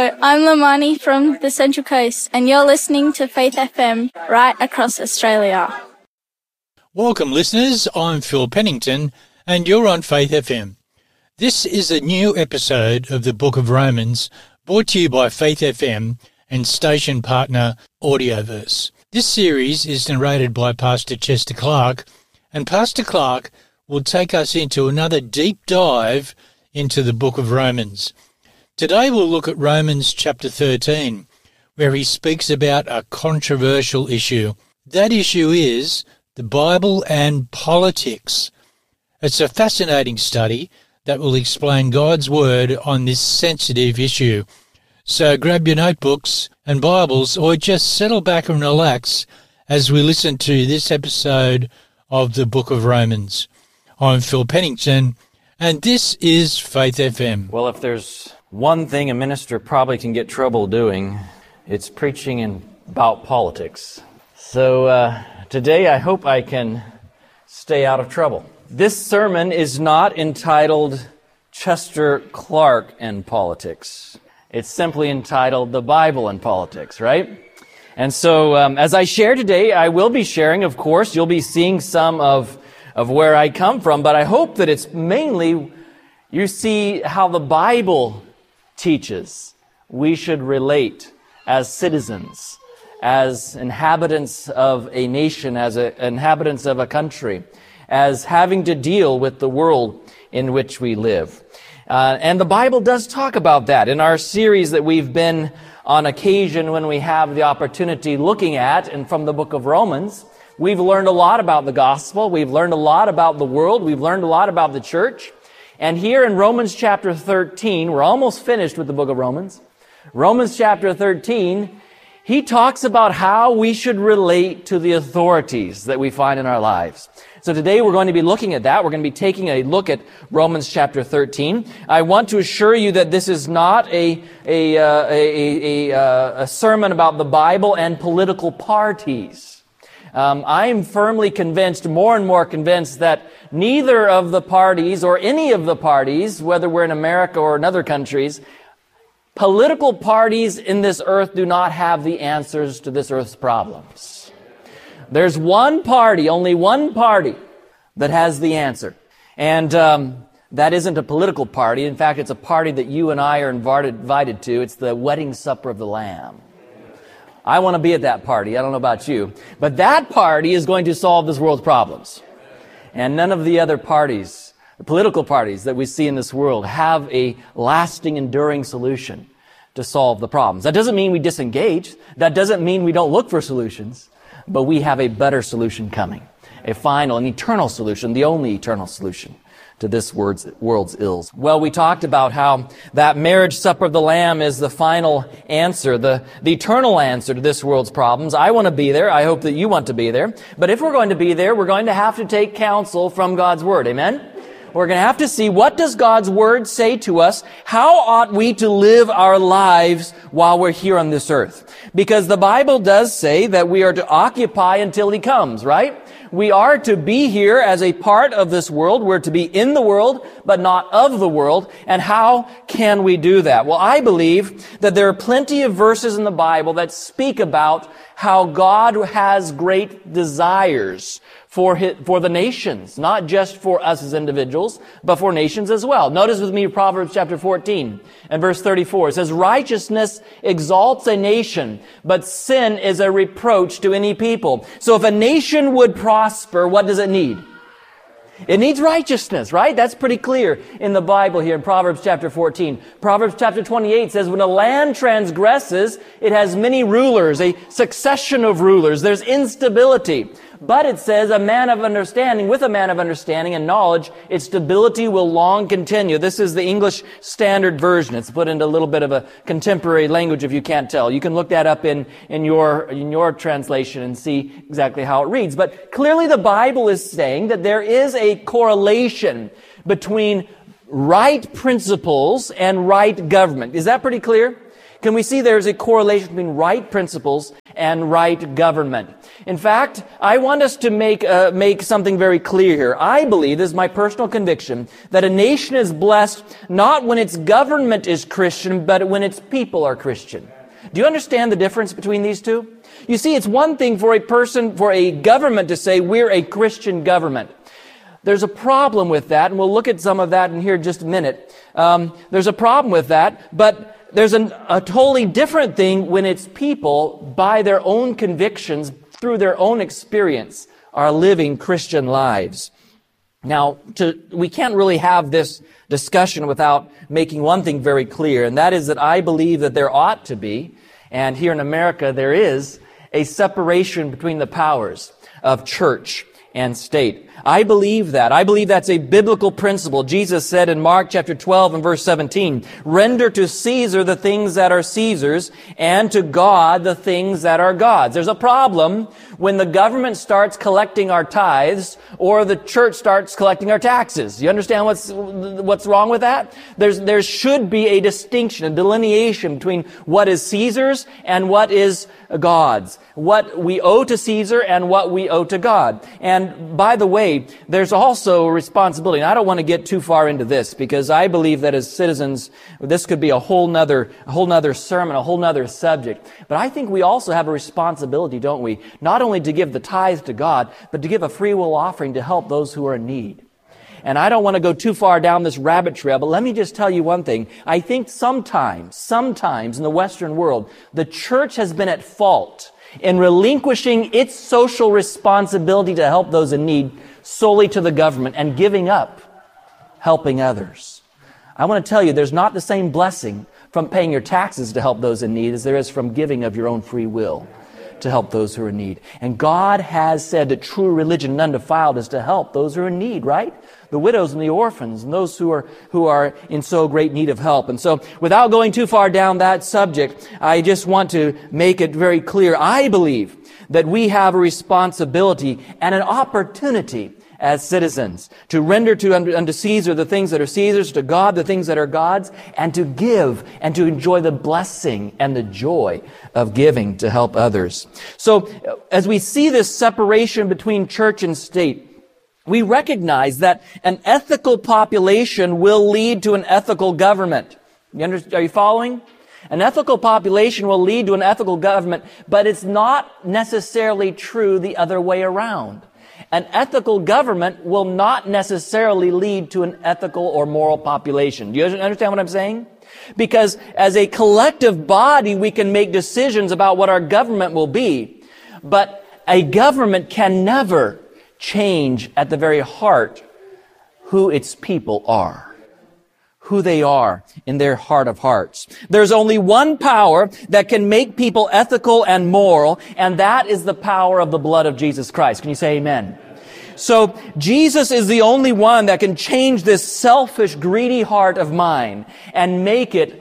Hello, I'm Lamani from the Central Coast, and you're listening to Faith FM right across Australia. Welcome, listeners. I'm Phil Pennington, and you're on Faith FM. This is a new episode of the Book of Romans, brought to you by Faith FM and station partner Audioverse. This series is narrated by Pastor Chester Clark, and Pastor Clark will take us into another deep dive into the Book of Romans. Today we'll look at Romans chapter 13, where he speaks about a controversial issue. That issue is the Bible and politics. It's a fascinating study that will explain God's Word on this sensitive issue. So grab your notebooks and Bibles or just settle back and relax as we listen to this episode of the Book of Romans. I'm Phil Pennington, and this is Faith FM. Well, if there's one thing a minister probably can get trouble doing, it's preaching about politics. So today I hope I can stay out of trouble. This sermon is not entitled Chester Clark and Politics. It's simply entitled The Bible and Politics, right? And so as I share today, I will be sharing, of course, you'll be seeing some of where I come from, but I hope that it's mainly you see how the Bible teaches we should relate as citizens, as inhabitants of a nation, as inhabitants of a country, as having to deal with the world in which we live. And the Bible does talk about that. In our series that we've been on occasion when we have the opportunity looking at and from the book of Romans, we've learned a lot about the gospel. We've learned a lot about the world. We've learned a lot about the church. And here in Romans chapter 13, we're almost finished with the book of Romans. Romans chapter 13, he talks about how we should relate to the authorities that we find in our lives. So today we're going to be looking at that. We're going to be taking a look at Romans chapter 13. I want to assure you that this is not a sermon about the Bible and political parties. I'm firmly convinced, more and more convinced, that neither of the parties or any of the parties, whether we're in America or in other countries, political parties in this earth do not have the answers to this earth's problems. There's one party, only one party, that has the answer. And that isn't a political party. In fact, it's a party that you and I are invited to. It's the wedding supper of the Lamb. I want to be at that party. I don't know about you. But that party is going to solve this world's problems. And none of the other parties, the political parties that we see in this world, have a lasting, enduring solution to solve the problems. That doesn't mean we disengage. That doesn't mean we don't look for solutions. But we have a better solution coming. A final, an eternal solution, the only eternal solution to this world's ills. Well, we talked about how that marriage supper of the Lamb is the final answer, the eternal answer to this world's problems. I want to be there. I hope that you want to be there. But if we're going to be there, we're going to have to take counsel from God's Word. Amen? We're going to have to see, what does God's Word say to us? How ought we to live our lives while we're here on this earth? Because the Bible does say that we are to occupy until He comes, right? We are to be here as a part of this world. We're to be in the world, but not of the world. And how can we do that? Well, I believe that there are plenty of verses in the Bible that speak about how God has great desires for the nations, not just for us as individuals, but for nations as well. Notice with me Proverbs chapter 14 and verse 34. It says, righteousness exalts a nation, but sin is a reproach to any people. So if a nation would prosper, what does it need? It needs righteousness, right? That's pretty clear in the Bible here in Proverbs chapter 14. Proverbs chapter 28 says, when a land transgresses, it has many rulers, a succession of rulers. There's instability. But it says, with a man of understanding and knowledge, its stability will long continue. This is the English Standard Version. It's put into a little bit of a contemporary language if you can't tell. You can look that up in your translation and see exactly how it reads. But clearly the Bible is saying that there is a correlation between right principles and right government. Is that pretty clear? Can we see there's a correlation between right principles and right government? In fact, I want us to make something very clear here. I believe, this is my personal conviction, that a nation is blessed not when its government is Christian, but when its people are Christian. Do you understand the difference between these two? You see, it's one thing for a government to say, we're a Christian government. There's a problem with that, and we'll look at some of that in here in just a minute. There's a problem with that, but there's a totally different thing when its people, by their own convictions, through their own experience, are living Christian lives. Now, we can't really have this discussion without making one thing very clear, and that is that I believe that there ought to be, and here in America there is, a separation between the powers of church and state. I believe that. I believe that's a biblical principle. Jesus said in Mark chapter 12 and verse 17, "Render to Caesar the things that are Caesar's, and to God the things that are God's." There's a problem when the government starts collecting our tithes or the church starts collecting our taxes. You understand what's wrong with that? There should be a distinction, a delineation between what is Caesar's and what is God's. What we owe to Caesar and what we owe to God. And by the way, there's also a responsibility. And I don't want to get too far into this because I believe that as citizens, this could be a whole nother sermon, a whole nother subject. But I think we also have a responsibility, don't we? Not only to give the tithe to God, but to give a free will offering to help those who are in need. And I don't want to go too far down this rabbit trail, but let me just tell you one thing. I think sometimes in the Western world, the church has been at fault in relinquishing its social responsibility to help those in need solely to the government and giving up helping others. I want to tell you, there's not the same blessing from paying your taxes to help those in need as there is from giving of your own free will to help those who are in need. And God has said that true religion and undefiled is to help those who are in need, right? The widows and the orphans and those who are in so great need of help. And so, without going too far down that subject, I just want to make it very clear. I believe that we have a responsibility and an opportunity as citizens to render unto Caesar the things that are Caesar's, to God the things that are God's, and to give and to enjoy the blessing and the joy of giving to help others. So, as we see this separation between church and state, we recognize that an ethical population will lead to an ethical government. Are you following? An ethical population will lead to an ethical government, but it's not necessarily true the other way around. An ethical government will not necessarily lead to an ethical or moral population. Do you understand what I'm saying? Because as a collective body, we can make decisions about what our government will be, but a government can never change at the very heart who its people are, who they are in their heart of hearts. There's only one power that can make people ethical and moral, and that is the power of the blood of Jesus Christ. Can you say amen? So Jesus is the only one that can change this selfish, greedy heart of mine and make it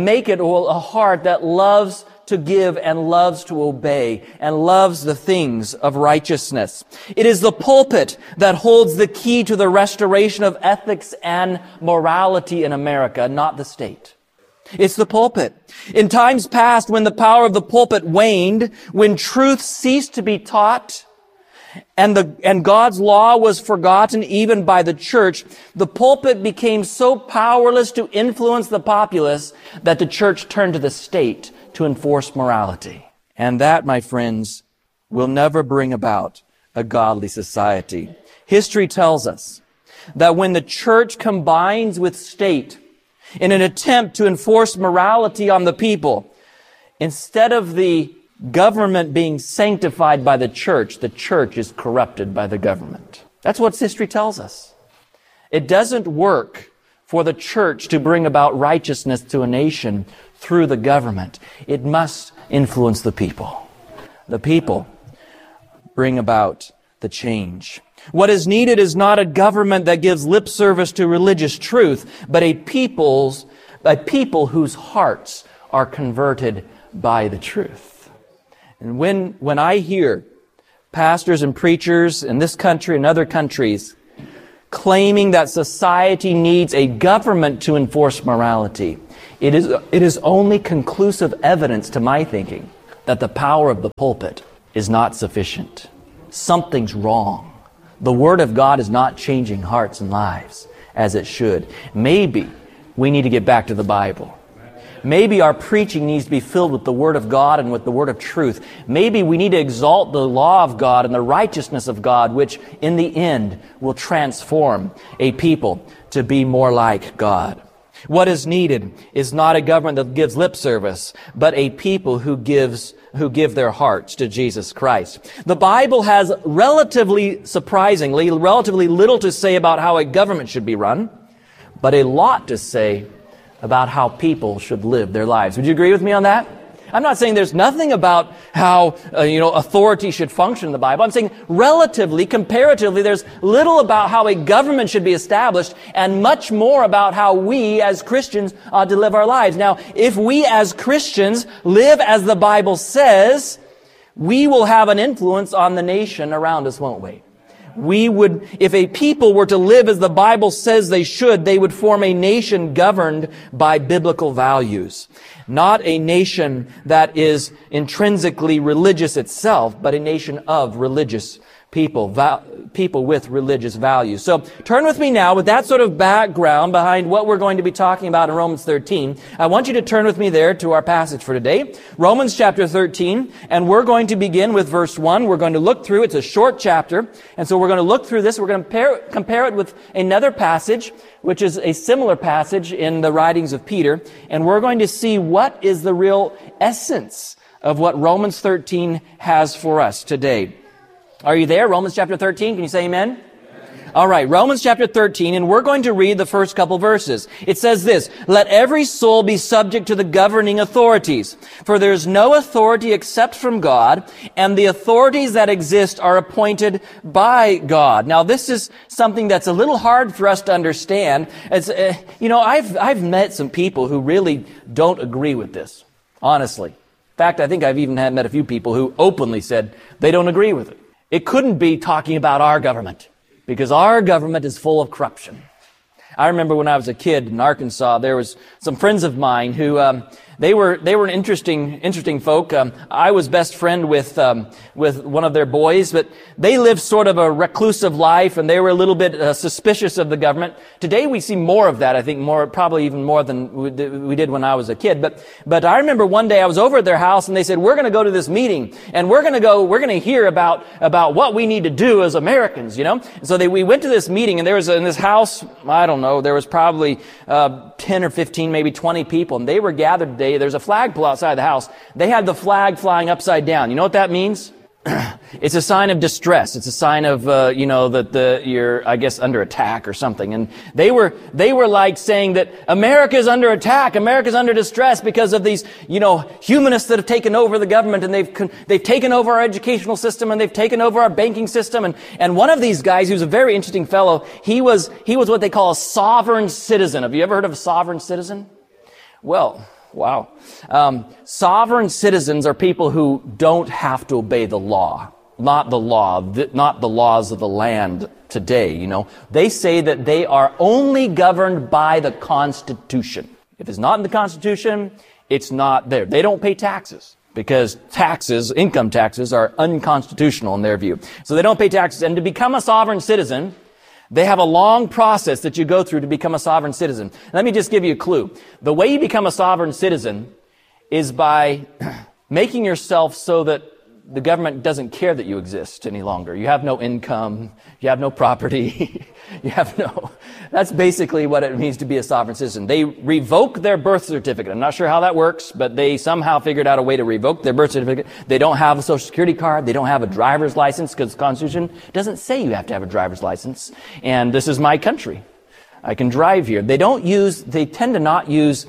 a heart that loves to give and loves to obey and loves the things of righteousness. It is the pulpit that holds the key to the restoration of ethics and morality in America, not the state. It's the pulpit. In times past, when the power of the pulpit waned, when truth ceased to be taught, and God's law was forgotten even by the church, the pulpit became so powerless to influence the populace that the church turned to the state to enforce morality. And that, my friends, will never bring about a godly society. History tells us that when the church combines with state in an attempt to enforce morality on the people, instead of the government being sanctified by the church is corrupted by the government. That's what history tells us. It doesn't work for the church to bring about righteousness to a nation through the government. It must influence the people. The people bring about the change. What is needed is not a government that gives lip service to religious truth, but a people whose hearts are converted by the truth. And when I hear pastors and preachers in this country and other countries claiming that society needs a government to enforce morality. It is only conclusive evidence, to my thinking, that the power of the pulpit is not sufficient. Something's wrong. The Word of God is not changing hearts and lives as it should. Maybe we need to get back to the Bible. Maybe our preaching needs to be filled with the Word of God and with the Word of truth. Maybe we need to exalt the law of God and the righteousness of God, which in the end will transform a people to be more like God. What is needed is not a government that gives lip service, but a people who give their hearts to Jesus Christ. The Bible has relatively little to say about how a government should be run, but a lot to say about how people should live their lives. Would you agree with me on that? I'm not saying there's nothing about how, authority should function in the Bible. I'm saying comparatively, there's little about how a government should be established and much more about how we as Christians ought to live our lives. Now, if we as Christians live as the Bible says, we will have an influence on the nation around us, won't we? If a people were to live as the Bible says they should, they would form a nation governed by biblical values. Not a nation that is intrinsically religious itself, but a nation of religious people with religious values. So turn with me now with that sort of background behind what we're going to be talking about in Romans 13. I want you to turn with me there to our passage for today, Romans chapter 13, and we're going to begin with verse 1. We're going to look through. It's a short chapter, and so we're going to look through this. We're going to compare it with another passage, which is a similar passage in the writings of Peter, and we're going to see what is the real essence of what Romans 13 has for us today. Are you there? Romans chapter 13. Can you say amen? Amen. All right. Romans chapter 13, and we're going to read the first couple verses. It says this: "Let every soul be subject to the governing authorities, for there is no authority except from God, and the authorities that exist are appointed by God." Now, this is something that's a little hard for us to understand. I've met some people who really don't agree with this, honestly. In fact, I think I've even met a few people who openly said they don't agree with it. It couldn't be talking about our government, because our government is full of corruption. I remember when I was a kid in Arkansas, there was some friends of mine who they were an interesting folk. I was best friend with one of their boys, but they lived sort of a reclusive life, and they were a little bit suspicious of the government. Today we see more of that. I think probably even more than we did when I was a kid. But I remember one day I was over at their house, and they said, "We're going to go to this meeting, and we're going to hear about what we need to do as Americans." And so we went to this meeting, and there was in this house, I don't know, there was probably 10 or 15, maybe 20 people, and they were gathered today. There's a flagpole outside the house. They had the flag flying upside down. You know what that means? It's a sign of distress. It's a sign of, that you're, I guess, under attack or something. And they were like saying that America's under attack. America's under distress because of these, humanists that have taken over the government, and they've taken over our educational system, and they've taken over our banking system. And one of these guys, who's a very interesting fellow, he was what they call a sovereign citizen. Have you ever heard of a sovereign citizen? Well, wow. Sovereign citizens are people who don't have to obey the law. Not the laws of the land today, They say that they are only governed by the Constitution. If it's not in the Constitution, it's not there. They don't pay taxes, because income taxes, are unconstitutional in their view. So they don't pay taxes. And to become a sovereign citizen, they have a long process that you go through to become a sovereign citizen. Let me just give you a clue. The way you become a sovereign citizen is by making yourself so that the government doesn't care that you exist any longer. You have no income. You have no property. That's basically what it means to be a sovereign citizen. They revoke their birth certificate. I'm not sure how that works, but they somehow figured out a way to revoke their birth certificate. They don't have a Social Security card. They don't have a driver's license, because the Constitution doesn't say you have to have a driver's license. And this is my country. I can drive here. They tend to not use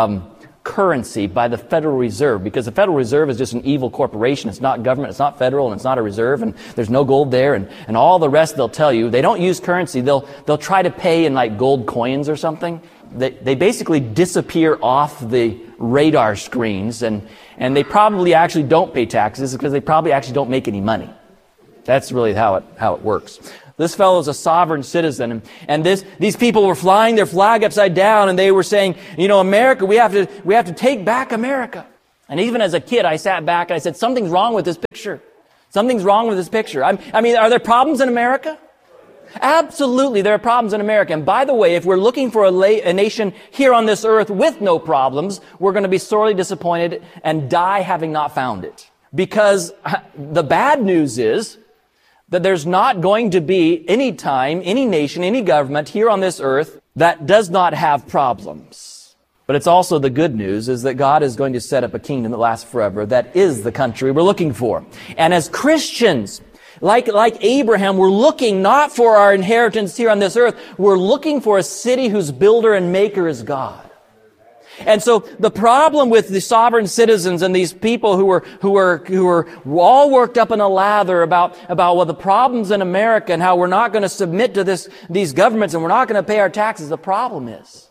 currency by the Federal Reserve, because the Federal Reserve is just an evil corporation. It's not government, it's not federal, and it's not a reserve, and there's no gold there, and all the rest they'll tell you. They don't use currency. They'll try to pay in like gold coins or something. They basically disappear off the radar screens, and they probably actually don't pay taxes, because they probably actually don't make any money. That's really how it works. This fellow is a sovereign citizen. And these people were flying their flag upside down, and they were saying, America, we have to take back America. And even as a kid, I sat back and I said, something's wrong with this picture. Something's wrong with this picture. I mean, are there problems in America? Absolutely, there are problems in America. And by the way, if we're looking for a nation here on this earth with no problems, we're going to be sorely disappointed and die having not found it. Because the bad news is that there's not going to be any time, any nation, any government here on this earth that does not have problems. But it's also the good news is that God is going to set up a kingdom that lasts forever. That is the country we're looking for. And as Christians, like Abraham, we're looking not for our inheritance here on this earth. We're looking for a city whose builder and maker is God. And so the problem with the sovereign citizens and these people who were all worked up in a lather about the problems in America and how we're not going to submit to these governments and we're not going to pay our taxes. The problem is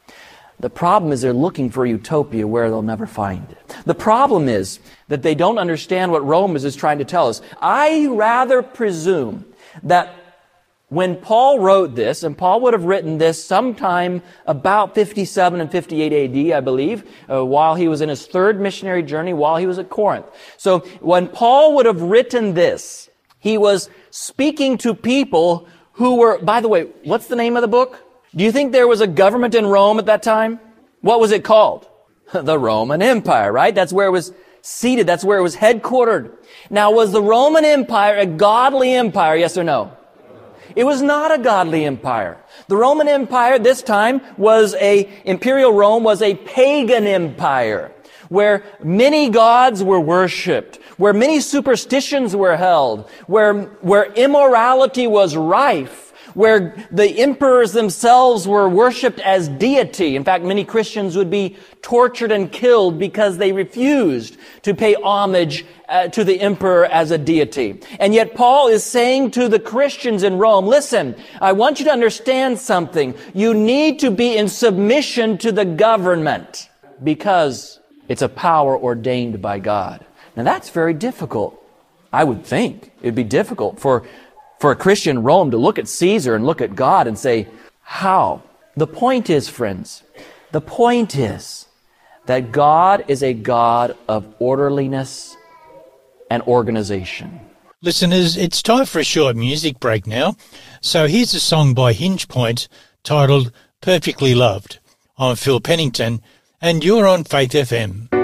they're looking for utopia where they'll never find it. The problem is that they don't understand what Romans is trying to tell us. I rather presume that when Paul wrote this, and Paul would have written this sometime about 57 and 58 AD, I believe, while he was in his third missionary journey, while he was at Corinth. So when Paul would have written this, he was speaking to people who were, by the way, what's the name of the book? Do you think there was a government in Rome at that time? What was it called? The Roman Empire, right? That's where it was seated. That's where it was headquartered. Now, was the Roman Empire a godly empire, yes or no? It was not a godly empire. The Roman Empire this time Imperial Rome was a pagan empire where many gods were worshipped, where many superstitions were held, where immorality was rife, where the emperors themselves were worshipped as deity. In fact, many Christians would be tortured and killed because they refused to pay homage to the emperor as a deity. And yet Paul is saying to the Christians in Rome, listen, I want you to understand something. You need to be in submission to the government because it's a power ordained by God. Now that's very difficult. I would think it'd be difficult for a Christian in Rome to look at Caesar and look at God and say, how? The point is, friends, that God is a God of orderliness and organization. Listeners, it's time for a short music break now. So here's a song by Hinge Point titled Perfectly Loved. I'm Phil Pennington, and you're on Faith FM.